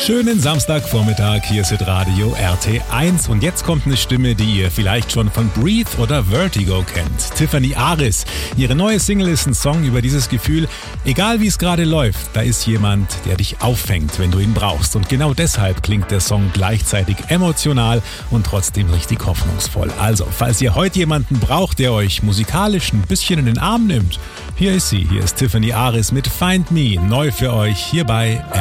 Schönen Samstagvormittag, hier ist Radio RT1 und jetzt kommt eine Stimme, die ihr vielleicht schon von Breathe oder Vertigo kennt. Tiffany Aris. Ihre neue Single ist ein Song über dieses Gefühl, egal wie es gerade läuft, da ist jemand, der dich auffängt, wenn du ihn brauchst. Und genau deshalb klingt der Song gleichzeitig emotional und trotzdem richtig hoffnungsvoll. Also, falls ihr heute jemanden braucht, der euch musikalisch ein bisschen in den Arm nimmt, hier ist sie, hier ist Tiffany Aris mit Find Me, neu für euch hier bei